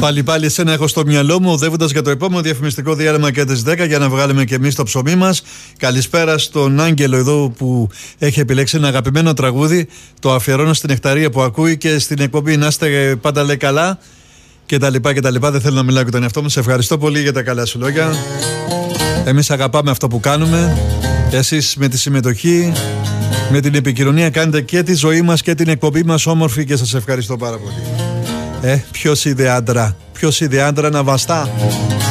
Πάλι εσένα έχω στο μυαλό μου, οδεύοντας για το επόμενο διαφημιστικό διάλειμμα και τις 10 για να βγάλουμε και εμείς το ψωμί μας. Καλησπέρα στον Άγγελο εδώ που έχει επιλέξει ένα αγαπημένο τραγούδι. Το αφιερώνω στην Νεκταρία που ακούει και στην εκπομπή. Να είστε πάντα λέει καλά και τα λοιπά. Δεν θέλω να μιλάω και τον εαυτό μου. Σε ευχαριστώ πολύ για τα καλά σου λόγια. Εμείς αγαπάμε αυτό που κάνουμε. Εσείς με τη συμμετοχή, με την επικοινωνία κάνετε και τη ζωή μας και την εκπομπή μας όμορφη και σας ευχαριστώ πάρα πολύ. Ποιος είδε άντρα να βαστά.